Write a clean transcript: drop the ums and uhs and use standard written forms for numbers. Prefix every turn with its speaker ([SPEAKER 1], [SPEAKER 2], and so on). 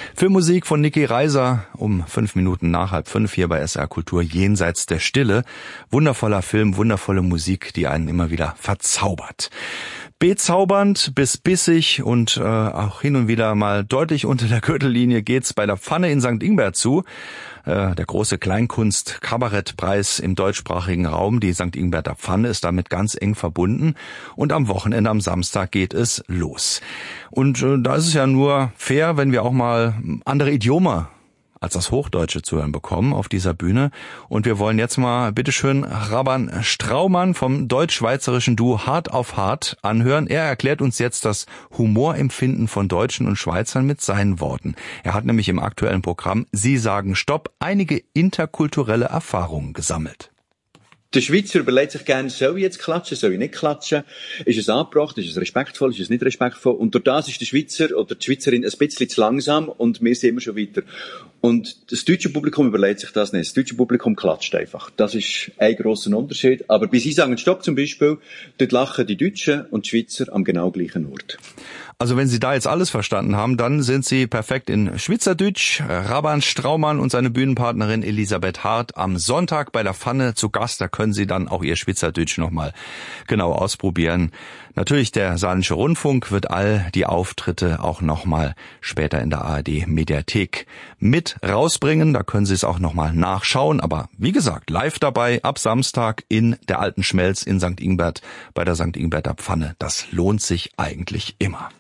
[SPEAKER 1] Filmmusik von Niki Reiser um 5 Minuten nach 4:30 hier bei SR Kultur, Jenseits der Stille. Wundervoller Film, wundervolle Musik, die einen immer wieder verzaubert. Bezaubernd bis bissig und auch hin und wieder mal deutlich unter der Gürtellinie geht's bei der Pfanne in St. Ingbert zu. Der große Kleinkunst-Kabarettpreis im deutschsprachigen Raum, die St. Ingberter Pfanne, ist damit ganz eng verbunden. Und am Wochenende, am Samstag, geht es los. Und da ist es ja nur fair, wenn wir auch mal andere Idiome als das Hochdeutsche zu hören bekommen auf dieser Bühne. Und wir wollen jetzt mal, bitteschön, Raban Straumann vom deutsch-schweizerischen Duo Hart auf Hart anhören. Er erklärt uns jetzt das Humorempfinden von Deutschen und Schweizern mit seinen Worten. Er hat nämlich im aktuellen Programm Sie sagen Stopp einige interkulturelle Erfahrungen gesammelt.
[SPEAKER 2] Der Schweizer überlegt sich gerne, soll ich jetzt klatschen, soll ich nicht klatschen? Ist es angebracht, ist es respektvoll, ist es nicht respektvoll? Und durch das ist der Schweizer oder die Schweizerin ein bisschen zu langsam und wir sind immer schon weiter. Und das deutsche Publikum überlegt sich das nicht. Das deutsche Publikum klatscht einfach. Das ist ein grosser Unterschied. Aber bei Sie sagen Stopp zum Beispiel, dort lachen die Deutschen und die Schweizer am genau gleichen Ort.
[SPEAKER 1] Also wenn Sie da jetzt alles verstanden haben, dann sind Sie perfekt in Schweizerdeutsch. Raban Straumann und seine Bühnenpartnerin Elisabeth Hart am Sonntag bei der Pfanne zu Gast. Da können Sie dann auch Ihr Schweizerdeutsch nochmal genau ausprobieren. Natürlich, der Saarländische Rundfunk wird all die Auftritte auch nochmal später in der ARD-Mediathek mit rausbringen. Da können Sie es auch nochmal nachschauen. Aber wie gesagt, live dabei ab Samstag in der Alten Schmelz in St. Ingbert bei der St. Ingberter Pfanne. Das lohnt sich eigentlich immer.